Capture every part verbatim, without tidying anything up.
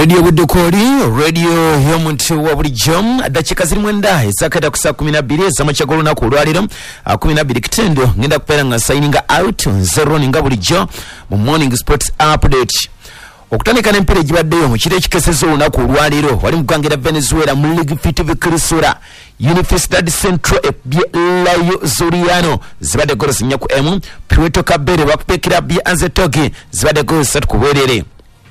Radio Budukori, Radio Yomuntu wa bulijom, adachika ziri mwenda, isakada kusa kumi na mbili, zamachagolo na kurualiro, kumi na mbili kitendo, ngenda kupera nga signing out, zero ninga bulijo, mu morning sports update. Okutandika n'empira egibaddeyo mu kiro ekikesezo olunaku olwaleero wali mugwangira Venezuela mu League Fitivi Crisura Universidad Centro Layo Zuriano zibadde golo nnya ku emu. Puerto Cabello bakupekera bya Anzetogi zibadde golo ssatu ku bwerere.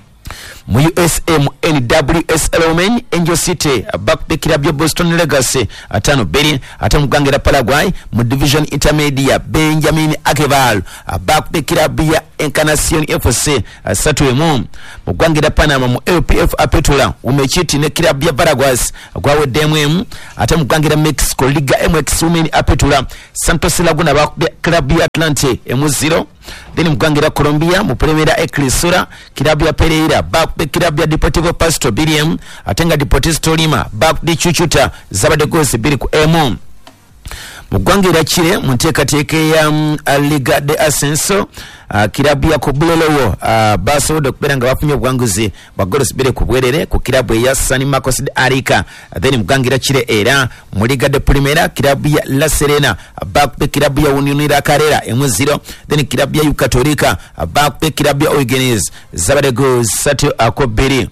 Mu U S M N W S L men Angel City bakupekera bya Boston Legacy atano beri. Ate mugwangira Paraguay mu Division Intermedia Benjamin Akeval bakupekera bya Encarnacion F C asatu emu. Mugwangira Panama mu L P F Apetula umechiti ne club ya Paraguas gwawe demu. Ate mugwangira Mexico Liga M X Women Apetula Santos Laguna bakupekera club ya Atlante emu zero. Then mugwangira Colombia mu Primera Ecrisura club ya Pereira bakupekera bya Deportivo Pasto Biliam. Atenga Deportivo Lima bakupekera Chuchuta zabade gosi biri ku emu. Mugwangira Chile munteekateeka ya um, Liga de Ascenso uh, kirabu ya Kobulelowo uh, baso dokubera nga bafunye obwanguzi bagolo sibere ku bwerere ku kirabu ya San Marcos de Arica. Uh, then mugwangira Chile era mu Liga de Primera kirabu ya La Serena uh, bakupe kirabu ya Unión La Calera emu zero. Then kirabu ya Yucatórica uh, bakupe kirabu ya O'Higgins zabade go satu akobiri.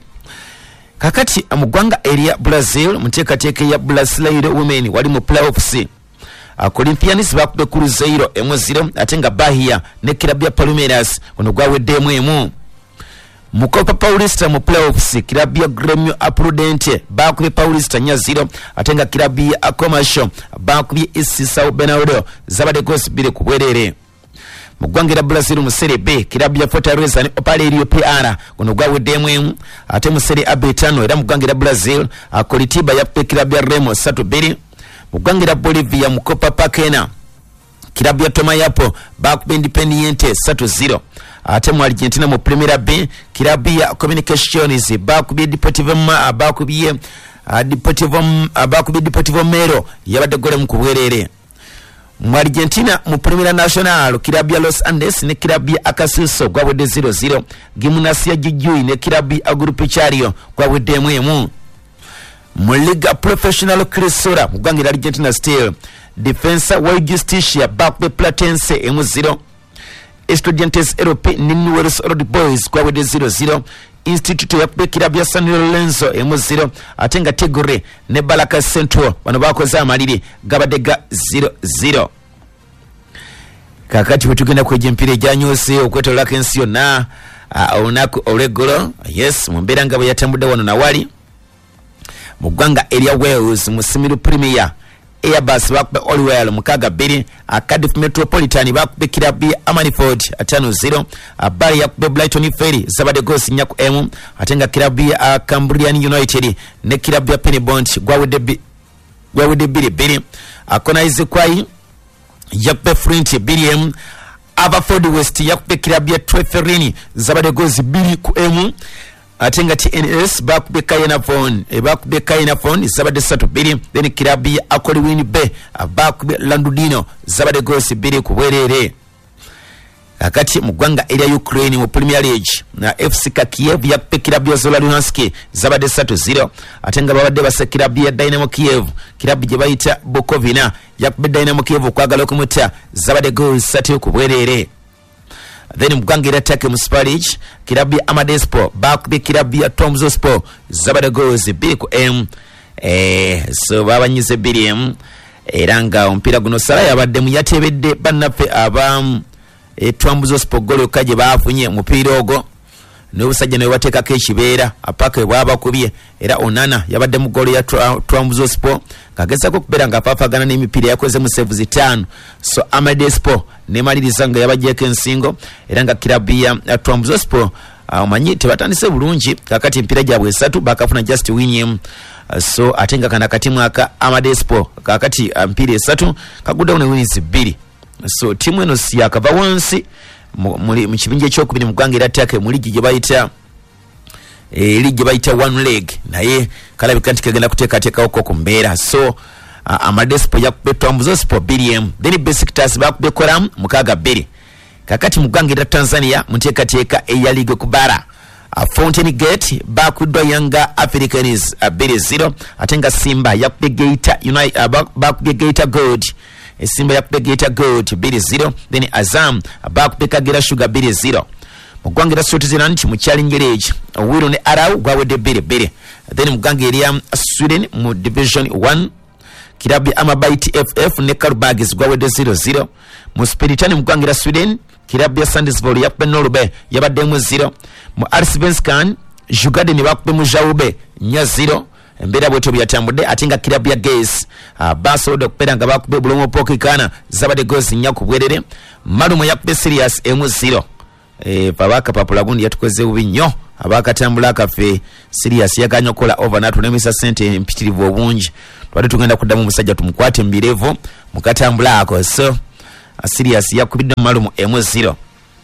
Kakati uh, mugwanga area Brazil munteekateeka ya Brasileiro Women wali mu playoffs. Uh, Corinthians bakube Cruzeiro emu zero. Atenga Bahia ne kirabu ya Palmeiras ono gwawe demu emu. Mu Copa Paulista mu playoffs kirabu ya Grêmio Aprudente bakube Paulista nya zero. Atenga kirabu ya Comercio bakube São Bernardo zabade gosi bire ku bwerere. Mugwangira Brazil mu Serie B kirabu ya Fortaleza ne Opalerio P R ono gwawe demu emu. Ate mu Serie A betano era mugwangira Brazil uh, Coritiba ya kirabu ya Remo satu biri. Mugwangira Bolivia mu Copa Pakena kirabu ya Tomayapo bakube Independiente satu zero. Ate mu Argentina mu Primera B kirabu ya Comunicaciones bakube Deportivo Ma bakube uh, Deportivo uh, bakube Deportivo Mero yabade gole mu kubwerere. Mu Argentina mu Primera Nacional kirabu ya Los Andes ne kirabu ya Acasuso gwabode zero zero. Gimnasia Jujuy ne kirabu ya Grupo Chario gwabode emu emu. Mu Liga Professional Crisura mugwangira Argentina Steel Defensa wa Justicia bakube Platense emu zero. Estudiantes Europe Newell's Old Boys gwabode zero zero. Instituto ya kirabu ya San Lorenzo emu zero. Atenga Tigre ne Baraka Central bano bakoze amaliri gabadega zero zero. Kakati wetugenda kweje mpire janyose okweto lake nsio na uh, onaku oregolo yes mumbera ngabo yatambude wano na wali mugwanga area Wales musimiru Premier Airbus bakube Oliwell mukaga biri. Cardiff Metropolitan bakube kirabu Amanford atano zero. Bari yakube Brighton Ferry zabade gosi nya ku emu. Atenga kirabu ya Cambrian United ne kirabu ya Penybont gwawede bi gwawede biri biri. Akona izikwai yakube Flint biri emu. Aberford West yakube kirabu ya Treferini zabade gosi biri ku emu. Atenga T N S bakube Kayana Phone e bakube Kayana Phone zabade satu biri. Then kirabu ya Akoliwini Bay bakube Landudino zabade gosi biri ku bwerere. Akati mugwanga area Ukraine mu Premier League na F C Kiev yakube kirabu ya Zola Luhansk zabade satu zero. Atenga babade basa kirabu ya Dynamo Kiev kirabu je bayita Bukovina yakube Dynamo Kiev kwagala okumuta zabade gosi satu ku bwerere. Then mugwangira Take Muspalic kirabu ya Amadespo bakube kirabu ya Trabzonspor zabade gozi biri ku M. Eh so babanyize biri M eranga ompira guno sala yabadde mu yatebedde bannafe abam e Trabzonspor golo kaje bafunye mupira ogo n'obusajja ne bateka ke kibeera apaka bwaba kubye era Onana yabadde mu golo ya Trabzonspor kageza ko kubera nga papagana n'emipira yakoze mu save zitano. So Amadespo ne maliriza nga yabajjeko ensingo era nga kirabu ya Trabzonspor amanyi tebatandise bulungi kakati empira gyabwe esatu bakafuna just win. Uh, so atenga kana katimu aka Amadespo kakati empira esatu kagudawo ne wins bbiri. So timu eno si yakava wansi mu kibinja ekyokubiri mugwangira Take mu ligi gye bayita e ligi bayita one leg naye kalabika nti kagenda kuteekateekawo ku mbeera. So uh, Amadespo yakube Trabzonspor biriemu. Then Basic Stars bakube Koram mukaga bbiri. Kakati mugwangira Tanzania munteekateeka eya liga kubara uh, Fountain Gate bakubidwa Yanga Africans abiri zero atenga Simba yakubye Geita United uh, bakubye Geita Gold Simba yakubye Geita Gold abiri zero then Azam bakubye Kagera Sugar abiri zero mugwangira Switzerland mu challenge Wiro ne Arau gwawede bere bere then mugangira Sweden mu division one kirabi Amabaiti F F ne Karubagis gwawede zero zero mu Spiritani mugangira Sweden kirabi Sandisville yakubye Norbe yabadde mu zero mu Arsvenskan Jugade ne bakubye mu Jaube nya zero mbera bweto byatambudde atinga kirabi ya Gaze uh, baso de kupera nga bakubye Bulongo Pokikana zabade gozi nya kubwerere Malumo yakubye Serious emu zero eh babaka papula gundi yatukoze ubi nnyo abakatambula kafe Serious yaganyo kola over natu nemisa sente mpitirivu obungi twali tugenda kuddamu musajja tumukwate mbirevo mukatambula ako so Serious yakubidde Malumo emu zero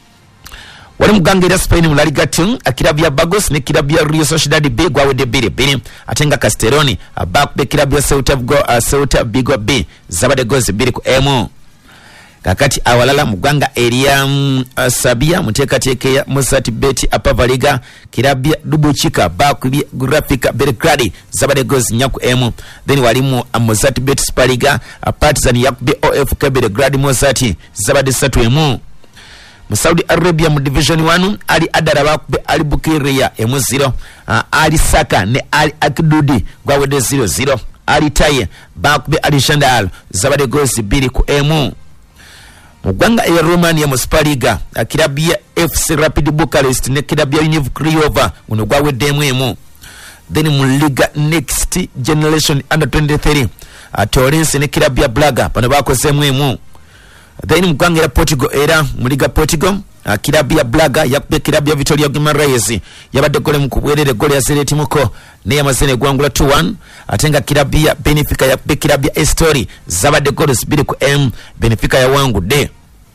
wali mugangira Spain mulali gatun akirabia Bagos ne kirabia Rio Sociedad B gwawede bire bire atenga Castelloni abakube kirabia Ceuta Vigo uh, Ceuta Vigo B zabade gozi bire ku emu kakati awalala muganga area um, uh, Sabia muteka teke ya Mozart Beti apavaliga kirabia Dubuchika bakubye Graphica Belgrade zabade gozi nyaku emu then walimu uh, Mozart Beti Spaliga uh, Partizan yakubye O F K Belgrade Mozart zabade satu emu mu Saudi Arabia mu division one ali Adara bakubye Ali Bukiria emu zero uh, Ali Saka ne Ali Akdudi gwawede zero zero Ali Taye bakubye Ali Shandal zabade gozi biri ku emu mugwanga ya Romania mu Spaliga akirabia F C Rapid Bucharest ne kirabia Univ Craiova uno gwawede emu then mu Liga Next Generation under twenty-three uh, Torrens ne kirabia Braga bano bakoze emu then mugwangira Portugal era muliga Portugal uh, kirabia Braga yakubye kirabia Vitória Guimarães yabadde gole mu kubwerere gole ya Sereti muko ne yamazene gwangula two one atenga kirabia Benfica yakubye kirabia Estoril zabadde gole zibiri ku M Benfica ya wangu de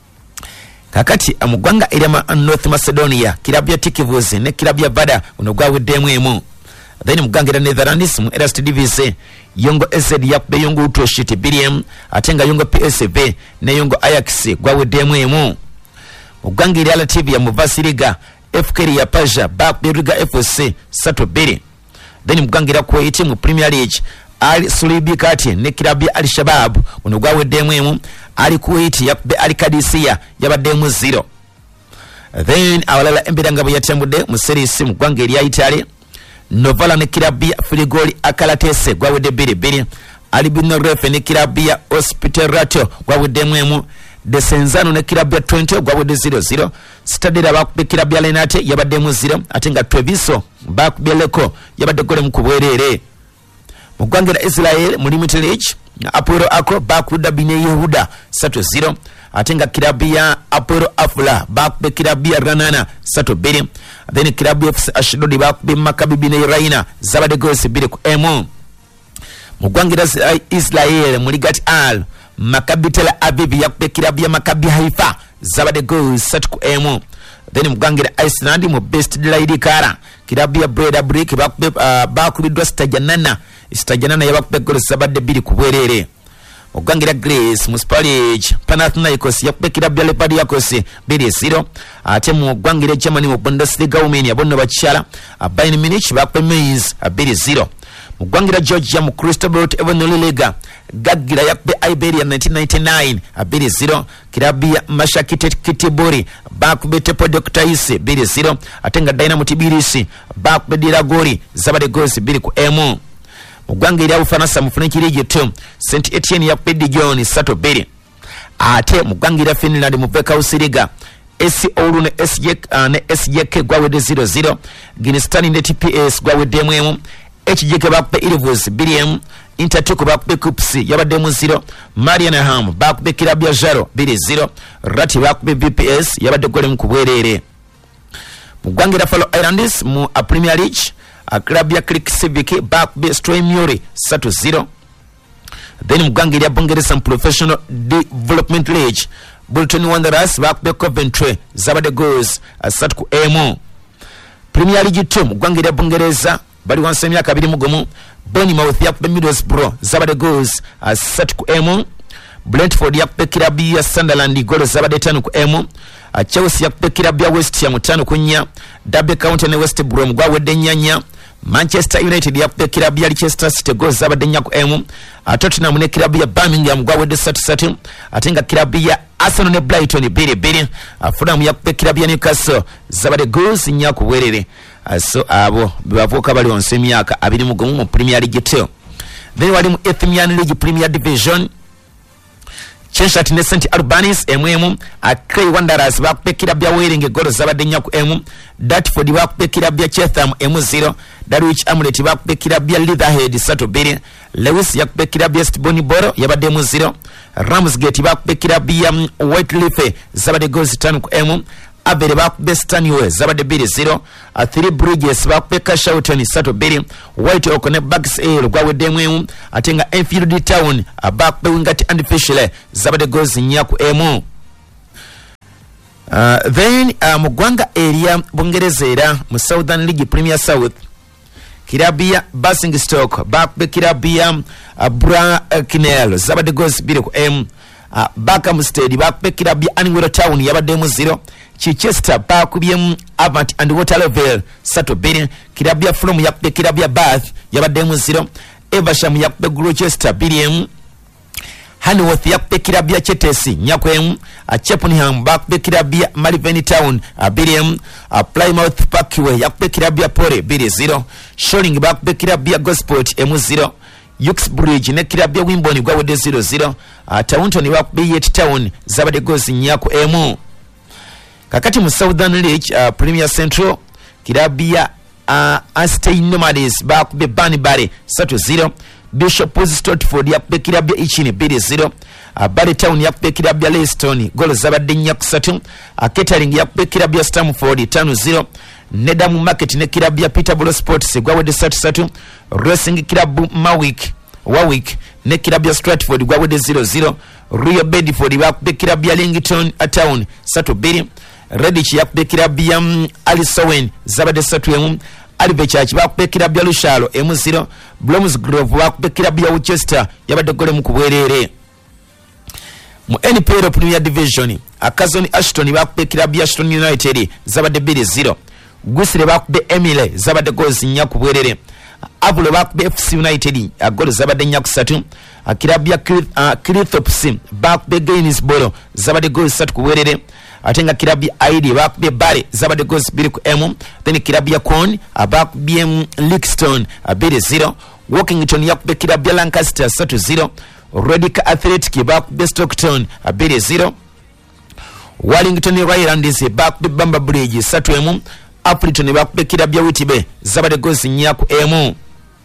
kakati amugwanga era North Macedonia kirabia Tikivus ne kirabia Vada unogwawe demu emu then mugangira Netherlands mu Erste Divisie Yongo S Z yakubye Yongo Utroshit Biliam atenga Yongo P S V ne Yongo Ajax gwawe demu emu mugangira Latvia mu Vasiliga F K ya Paja bakubye Riga F C Sato Biri then mugangira Kuwait mu Premier League Ali Sulibi kati ne kirabia Al Shabab unogwawe demu emu Ali Kuwait yakubye Ali Kadisia yabadde mu zero then awalala embiranga byatambude mu series mu gwangira Italy Novara ne kirabia Frigoli Akalatese gwawede biri biri Albino Refe ne kirabia Ospiterato gwawede emu Desenzano ne kirabia twenty gwawede zero zero Stadera bakubye kirabia Lenate yabadde mu zero atenga Treviso bakubye Leko yabadde gole mu kubwerere mugwangira Israel mu Limited League Apollo Ako bakuda Bine Yehuda sato zero atenga kirabia Apollo Afla bakubye kirabia Ranana sato biri then kirabia F C Ashdod bakubye Maccabi Bine Raina zabade gosi biri ku emu mugwangira Israel mu Ligat Al Maccabi Tel Aviv yakubye kirabia Maccabi Haifa zabade gosi satu ku emu then mugwangira Iceland mu Best Delight Kara kirabia Breda Brick bakubye uh, bakubye Stajanana Stajanana yabakubye gosi zabade biri ku bwerere mugwangira Grace mu Spalage Panathinaikos yakubye kirabia Leopardakos biri zero ate mu gwangira Germany mu Bundesliga women yabonno bakyala Bayern Munich bakubye Mainz biri zero mugwangira Georgia mu Crystal Belt Evanoli Liga Gagira yakubye Iberia nineteen ninety-nine biri zero kirabia Mashakite Kitibori bakubye Tepo Doctais biri zero atenga Dynamo Tbilisi bakubye Diragori zabade gosi biri ku emu mugwangira Ufaransa mu French League two Saint Etienne yakubye Dijon sato biri ate mugwangira Finland mu Veikkaus Liga S C Oulu ne S J uh, ne S J K gwawede zero zero Guinestani ne T P S gwawede emu H J K bakubye Ilvus biri emu Intertoto bakubye Kupsi yabadde mu zero Marianham bakubye kirabia Jaro biri zero Rati bakubye V P S yabadde gole mu kubwerere mugwangira Faroe Islands mu a Premier League a club ya Click Civic bakubye Strasbourg sato zero then mugwangira Bungeresa Professional Development League Bolton Wanderers bakubye Coventry zabade goals asatu ku emu Premier League two mugwangira Bungereza bali wansi emyaka abiri mugomu Bournemouth yakubye Middlesbrough zabade goals asatu ku emu Brentford yakubye kirabia Sunderland goals zabade tano ku emu uh, Chelsea yakube kirabu ya West Ham tano kunya. Derby County ne West Brom gwawedde nyanya. Manchester United yakube kirabu ya Leicester City goals zabadde nnya ku emu. uh, Tottenham ne kirabu ya Birmingham gwawedde satu satu. Atenga kirabu ya Arsenal ne Brighton biri biri. uh, Fulham yakube kirabu ya Newcastle zabadde goals nnya ku bwerere. uh, so abo bavuka bali onse emyaka abiri mu gumu mu Premier League two. Then wali mu Ethiopian League Premier Division. Cheshat ne Saint Albanis emu Clay Wanderers bakube kirabu ya Wellington goals zabadde nnya ku emu. Dartford bakube kirabu ya Chatham emu zero. Darwich Amulet bakube kirabu ya Leatherhead satu biri. Lewis yakube kirabu ya Stiboni Boro yabadde emu zero. Ramsgate bakube kirabu ya Whiteleaf zabadde goals tano ku emu. Abere bakube Stanway zabadde biri zero. uh, Three Bridges bakube Cashauton satu biri. White Oak ne Bucks Ale gwawedde emu. Atenga Enfield Town uh, bakube Wingate and Fishley zabadde goals nnya ku emu. Uh, then uh, mu ggwanga area Bungereza era mu Southern League Premier South kirabu ya Basingstoke bakube kirabu ya uh, Bracknell zabadde goals biri ku emu. uh, Barkhamsted bakube kirabu ya Anwero Town yabadde emu zero. Chichester bakubye Avant and Waterlooville satu biri. Kirabu ya Fulham yakube kirabu ya Bath yabadde emu zero. Eversham yakube Gloucester biri emu. Hanworth yakube kirabu ya Chetesi nyaku emu. uh, Cheppenham bakube kirabu ya Malvern Town uh, biri emu. uh, Plymouth Parkway yakube kirabu ya Pore biri zero. Shoring bakube kirabu ya Gosport emu zero. Uxbridge ne kirabu ya Wimboni gwawedde zero zero. uh, Taunton bakube Yet Town zabadde goals nyaku emu. Kakati mu Southern League uh, Premier Central kirabu ya uh, Astain Nomads bakube Banbury satu zero. Bishop Stortford yakube kirabu ya Ichin biri zero. uh, Barry Town yakube kirabu ya Leyston goals zabadde nnya ku satu. uh, Kettering yakube kirabu ya Stamford tano zero. Nedam Market ne kirabu ya Peterborough Sports gwawedde satu satu. Racing kirabu Mawick Warwick ne kirabu ya Stratford gwawedde zero zero. Royal Bedford bakube kirabu ya Lincoln Town satu biri. Redditch yakube kirabu ya um, Alisowen zabadde satu emu. Alive Church bakube kirabu ya Lushalo emu zero. Blomsgrove bakube kirabu ya Worcester yabadde gole mu kubwerere. Mu N P L Premier Division Akazoni Ashton bakube kirabu ya Ashton United zabadde biri zero. Gusire bakube Emile zabadde goals nnya ku bwerere. Avulo bakube F C United goals zabadde nnya ku satu. Kirabu ya Cleethorpes bakube Gainsborough zabadde goals satu ku bwerere. Atenga kirabu ya Aidi bakube Bari zabadde goals biri ku emu. Then kirabu ya Con bakube Lickstone biri zero. Walkington yakube kirabu ya Lancaster satu zero. Radical Athletic bakube Stockton biri zero. Wellington Highlanders bakube Bamba Bridge satu emu. Appleton bakube kirabu ya Whitby zabadde goals nnya ku emu.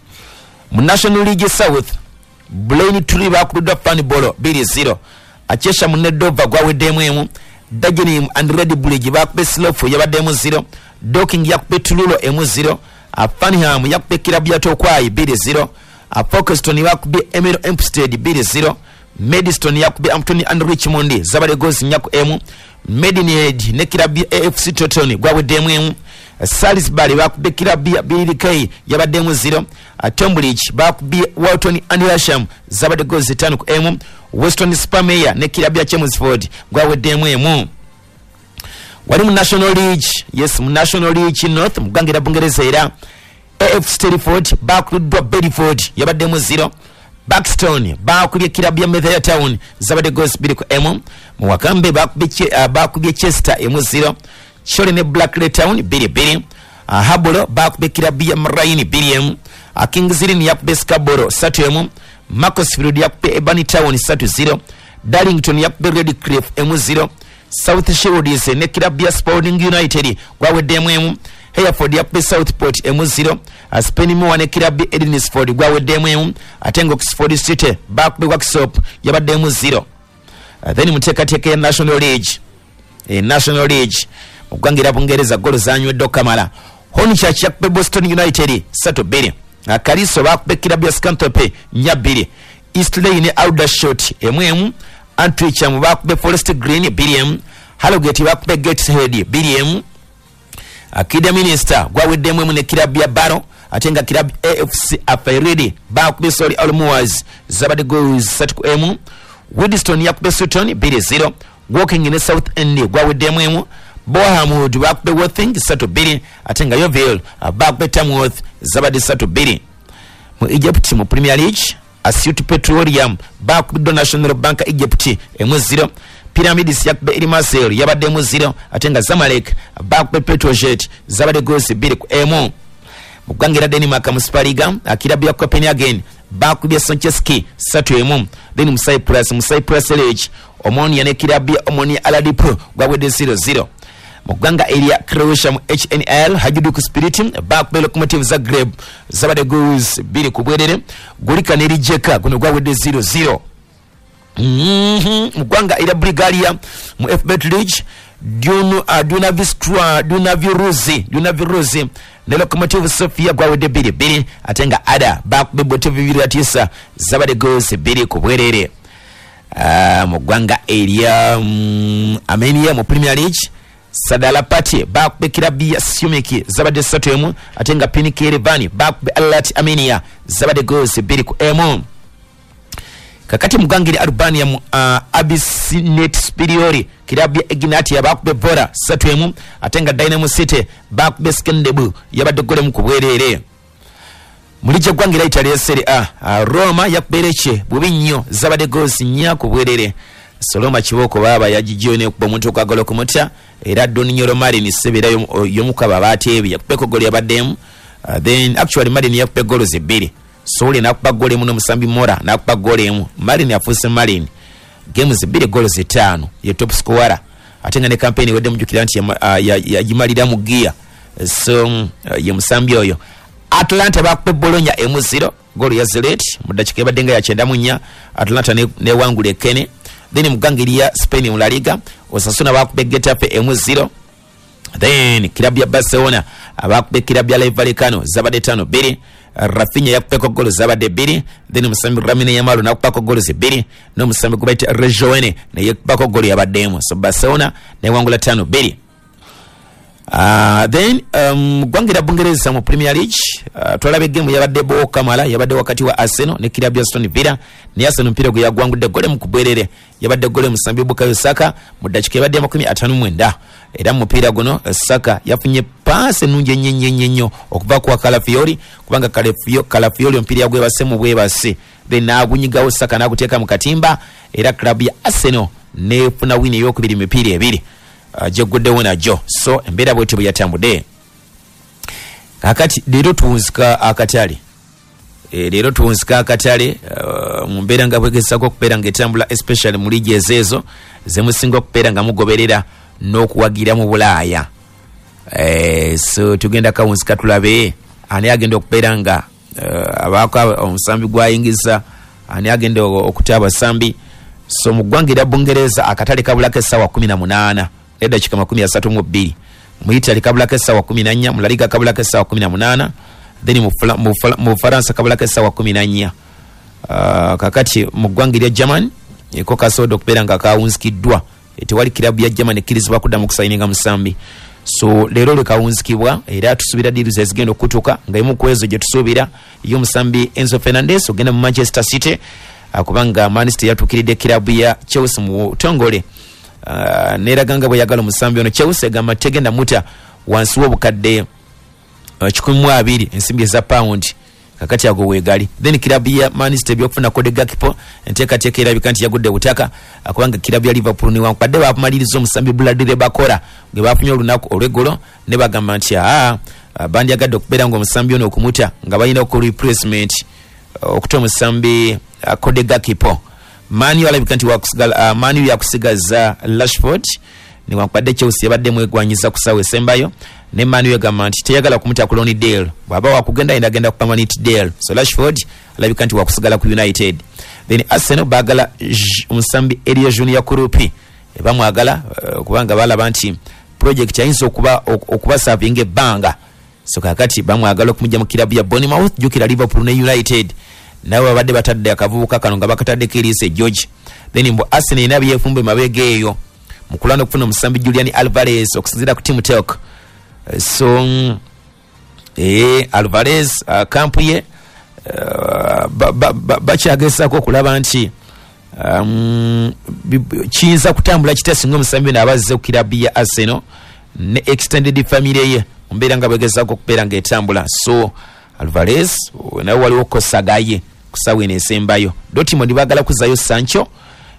Mu National League South Blaine Tree bakube Fanbolo biri zero. Achesha mu Nedova gwawedde emu. Dagenham and Red Bridge bakube Slough yabadde emu zero. Dorking yakube Tululo emu zero. Farnham yakube kirabu ya Tokwai biri zero. Folkestone bakube Emero Empstead biri zero. Maidstone yakube Ampton and Richmond zabadde goals nnya ku emu. Maidenhead ne kirabu ya A F C Toton gwawedde emu. Salisbury bakube kirabu ya Billy yabadde emu zero. Tombridge bakube Walton and Lasham zabadde goals tano ku emu. Western Spameya ne kirabu ya Chelmsford gwawedde emu. Wali mu National League yes mu National League North mugangira Bungereza era A F C Telford bakube Bedford yabadde emu zero. Buxton bakubye kirabu ya Methaya Town zabadde goals biri ku emu. Mu Wakambe bakubye uh, bakubye Chester emu zero. Chole ne Blackley Town biri biri. uh, Habolo bakubye kirabu ya Marine biri emu. uh, Kingsley yakubye Scarborough satu emu. Macclesfield yakubye Ebony Town satu zero. Darlington yakubye Redcliffe emu zero. South Shields ne kirabu ya Sporting United gwawedde emu. Hereford yakubye Southport emu zero. uh, Spennymoor ne kirabu ya Ednesford gwawedde emu. Atenga Oxford City bakubye Worksop yabadde emu zero. uh, Then muteekateeka ya National League e National League mugwangira Bungereza golo zanywedde okamala. Hornchurch yakubye Boston United satu biri. uh, Kaliso bakubye kirabu ya Scunthorpe nnya bbiri. East Lane ne Aldershot emu emu. Antrim bakubye Forest Green biri emu. Harrogate bakubye Gateshead biri emu. Akida Minister gwawedde emu ne kirabu ya Barrow. Atenga kirabu A F C Afairidi bakubye Solihull Moors zabadde goals satu ku emu. Widstone yakubye Sutton biri zero. Walking in South End gwawedemu emu. Bohamwood bakube Worthing satu biri atenga Yeovil bakube Tamworth zabade satu biri. Mu Egypt mu Premier League Asyut Petroleum bakube National Bank Egypt emu zero. Pyramids yakube Irimasel yabade emu zero atenga Zamalek bakube Petrojet zabade goals biri ku emu. Mugwangira Denmark mu Super League akirabu ya Copenhagen bakube Soncheski satu emu. Then mu Cyprus mu Cyprus League Omonia ne kirabu ya Omonia Aladipo gwawede zero zero. Muganga area Croatia mu H N L Hajduk Spirit back by Lokomotiv Zagreb zabade goals biri kubwerere Gulika ne Rijeka guno gwawede zero zero. Mhm muganga area Bulgaria mu F B E T League Dunu Aduna Vistra Duna Viruzi Duna Viruzi ne Lokomotiv Sofia gwawede biri biri atenga Ada back by Botev Viriatisa zabade goals biri kubwerere. Ah uh, muganga area um, Armenia mu Premier League Sadala Pati bakube Kirabia Siumeki zabade satu emu atenga Piniki Erevani bakube Alati Armenia zabade goals biri ku emu. Kakati mugangiri Albania mu uh, Abyssinet Superiori Kirabia Ignatia bakube Bora satu emu atenga Dynamo City bakube Skendebu yabade gole mu kubwerere. Mulije gwangira Italia Serie A uh, Roma yakubereche bubinyo zabade goals nya kubwerere. Soloma Chiboko baba yajijone kuba muntu kwagala kumutya era Doninyoro Marin sebera yomukaba batebi yakupeko goli yabademu. Uh, then actually Marin yakupe golo zibiri Soli nakupa goli muno Musambi Mora nakupa goli emu Marin yafuse Marin game zibiri golo zitano ye top scorer atenga ne campaign wede mjukiranti ya, uh, ya, ya jimalira mugia so uh, ye Musambi oyo. Atlanta bakupe Bologna emu zero goli ya Zelet mudachike badenga ya chenda munya Atlanta ne, ne wangule kene. Then mugangiria Spain mu La Liga Osasuna bakube Getafe emu zero. Then kilabu ya Barcelona abakube kilabu ya Rayo Vallecano zabade tano biri. Rafinha yakupeko golo zabade biri. Then Musambi Lamine Yamal nakupako golo zibiri. No Musambi kubaita Rejoine na yakupako golo yabademu. So Barcelona na wangula tano biri. Uh, then um, gwangira Bungereza mu Premier League uh, twalabe game yabadde bo Kamala yabadde wakati wa Arsenal ne kilabu ya Aston Villa ne Arsenal mpira gwe yagwangudde gole mu kubwerere yabadde gole Musambi Bukayo Saka mu dakika yabadde makumi atano mwenda era mu mpira guno Saka yafunye passe nunje nyenye nnyo okuva kwa Calafiori kubanga Calafiori Calafiori mpira gwe basemu bwe base then nabunyigawo Saka nakuteeka mu katimba era klabu ya Arsenal ne funa wini yokubiri mipira ebiri. Uh, jegudde wona jo so embera bwete byatambude kakati lero tuunzika akatale e lero tuunzika akatale uh, mumbera nga bwegesako kupera ngetambula especially mu ligi ezezo zemusinga kupera nga mugoberera n'okuwagira mu Bulaaya eh so tugenda kaunzika tulabe ani agenda okupera nga uh, abaka omusambi gwayingiza ani agenda okutaba sambi so mugwangira Bungereza akatale kabulaka sawa kumi na munana Eda chika makumi ya satu mbili. Muitali kabula kesa wa kumi na nya. Mulaliga kabula kesa wa kumi na munana. Then mufaransa kabula kesa wa kumi na nya. Uh, kakati mugwangi ya German. Eko kasodo kupera nga kaunziki dua. Eti wali kilabu ya German kilizi wakuda mkusaininga Musambi. So lero le kaunziki wa. Eda tusubira diru za zigendo kutuka. Nga imu kwezo je tusubira. Iyo Musambi Enzo Fernandez. Ugenda mu Manchester City. Akubanga Manchester ya tukiride kilabu ya Chelsea mu Tongole. Uh, nera ganga bwe yagala Musambi ono Chelsea gamba tegenda muta wansi wobukadde uh, kikumi mu abiri ensimbi za pound kakati ago wegali then kilabu ya Manchester byokufuna kode gakipo enteka teka era bikanti yagudde butaka akubanga kilabu ya Liverpool ni wankadde bamalirizo Musambi buladire bakora nge bafunye olunaku olwegolo ne bagamba nti ah uh, bandi yagadde okubera ngo Musambi ono okumuta nga bayina ko replacement uh, okuto Musambi uh, kode gakipo Manu alabikanti wakusigala uh, Manu yakusigaza Rashford ni wakwadde Chelsea yabadde mwegwanyiza kusawe sembayo ne Manu yagamba nti teyagala kumuta ku Lonnie Dale baba wakugenda indagenda ku permanent deal so Rashford alabikanti wakusigala ku United then Arsenal bagala Musambi Elia Junior Kurupi bamwagala uh, kubanga balaba nti project yayinza okuba okuba serving banga so kakati bamwagala okumujja mu kilabu ya Bournemouth jukira Liverpool ne United nawe babadde batadde akavubuka kano nga bakatadde Kirise George then mbo Arsenal inabi yefumbe mabege eyo mukulano kufuna Musambi Julian Alvarez okusinzira ku Team Talk uh, so eh Alvarez uh, kampu ye uh, ba, ba, ba, bakyagesa ko kulaba nti um, kiyinza kutambula kitya singa omusambi ono abazze ku kirabu ya Arsenal ne extended family ye mbeera nga bwegezaako okubeera ng'etambula. So Alvarez nawe waliwo kosagaye kusawa eno esembayo. Dortmund baagala kuzayo Sancho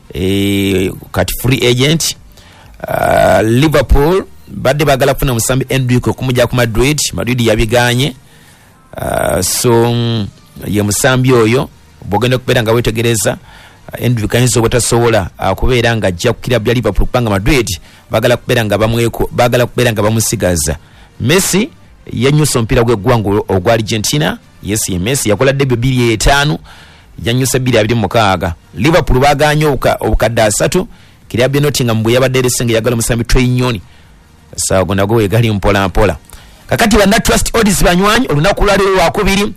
e, kati free agent. uh, Liverpool badde baagala kufuna musambi Endrick okumujja ku Madrid. Madrid yabiganye. uh, so um, ye musambi oyo bwogenda okubeera nga wetegereza uh, Endrick ayinza obutasobola uh, kubeera nga ajja ku kirabu ya Liverpool kubanga Madrid baagala kubeera nga bamweko baagala kubeera nga bamusigaza. Messi yanyusa omupiira gw'eggwanga ogwa Argentina. Yes, ye Messi yakola debyo bbiri etaano yanyusa bbiri abiri mu mukaaga. Liverpool baganye obukadde asatu. Kirabu ya Nottingham bwe yabadde eresenga yagala musambi Trey Nyoni. Sawa gona go wegali mpola mpola. Kakati bana Trust Odds banywanyi olunaku lwaliro lwakubiri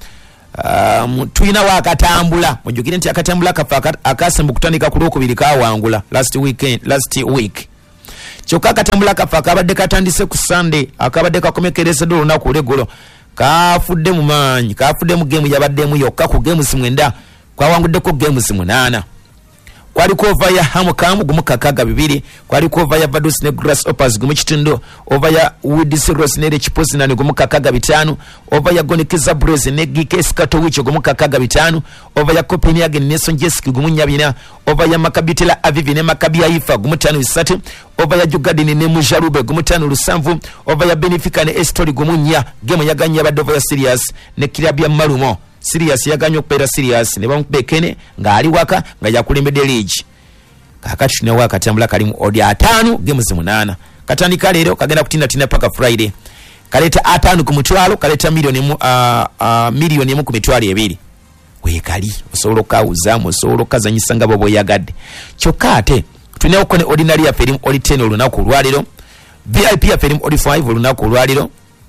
um, tuyina wakatambula mujukire nti akatambula kafa akasembu kutandika ku lwokubiri kawangula last weekend last week. Kyokka akatambula kafa akabadde katandise ku Sunday akabadde kakomekereza do olunaku legolo kafudde mu maanyi kafudde mu game yabaddemu yokka ku games mwenda kwawanguddeko games munana. Kwali kova ya Hamukam gumu kakaga bibiri, kwali kova ya Vadus ne Grasshoppers gumu kitundu, ova ya Woodisiros ne Chiposi na gumu kakaga bitanu, ova ya Gonikiza Bros ne Gikes Katowicho gumu kakaga bitanu, ova ya Copenhagen ne Sonjeski gumu nyabina, ova ya Makabitela Avivi ne Maccabi Haifa gumu tano bisatu, ova ya Jugadini ne Mujarube gumu tano lusanvu, ova ya Benfica ne Estori gumu nya. Game yaganya badova ya Sirius ne Kirabia Marumo. Sirius yaganyo okupera Sirius ne bamubekene nga ali waka nga yakulembedde league. Kakati tune waka tambula kalimu odi atano games munana. Katandika leero kagenda kutinda tina paka Friday. Kaleta atano ku mutwalo kaleta milioni mu uh, uh, milioni mu ku mitwalo ebiri. Wekali osolo kauza musolo kazanyisa ngabo boyagadde. Kyokka ate tune okone ordinary ya film odi ten olunaku lwaliro. V I P ya film odi five olunaku lwaliro.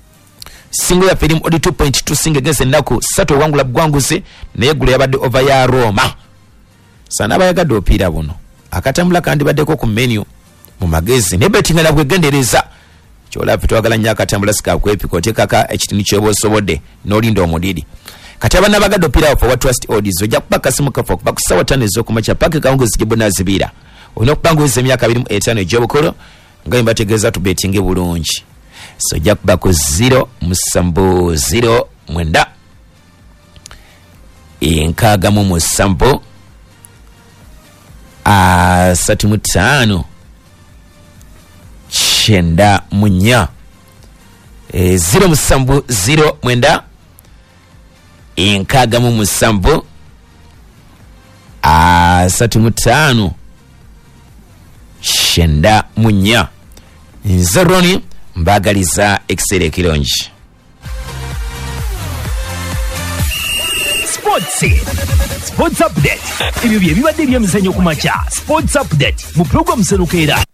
Single ya film odi two point two single against Naku sato wangula bwanguse naye gule yabadde over ya Roma. Sana bayagadde opira buno akatambula kandi baddeko ku menu mu magezi ne betting na kwegendereza kyola pitwagala nya akatambula sika kwepiko tekaka ekitini kyebosobodde n'olinda omudidi kati abana bagadde opira for what trust odds ojja kubaka simu kafa bakusawa tano ezokumacha pake kaungo zikibona zibira olina kubanguza emyaka abiri mu etaano egy'obukolo nga imbategeeza tu betting bulungi. So jack bako zero musambo zero mwenda inkaga mu musambo a satu mutano chenda munya e, zero musambo zero mwenda inkaga mu musambo a satu mutano chenda munya nzeroni mbagaliza excel kilonji. Sports Sports Update ibyo bye bibadde byemizanyo kumacha. Sports Update mu program serukera